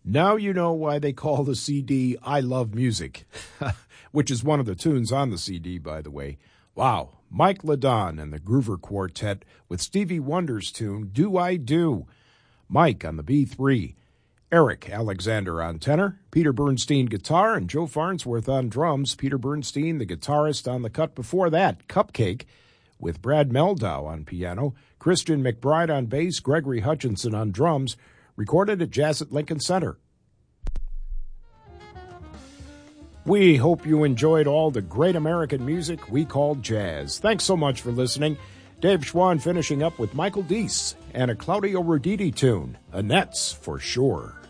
Now you know why they call the CD I Love Music, which is one of the tunes on the CD, by the way. Wow, Mike LaDon and the Groover Quartet with Stevie Wonder's tune, Do I Do? Mike on the B3, Eric Alexander on tenor, Peter Bernstein guitar, and Joe Farnsworth on drums. Peter Bernstein, the guitarist, on the cut before that, Cupcake, with Brad Meldau on piano, Christian McBride on bass, Gregory Hutchinson on drums, recorded at Jazz at Lincoln Center. We hope you enjoyed all the great American music we call jazz. Thanks so much for listening. Dave Schwann finishing up with Michael Deese and a Claudio Roditi tune, Annette's for Sure.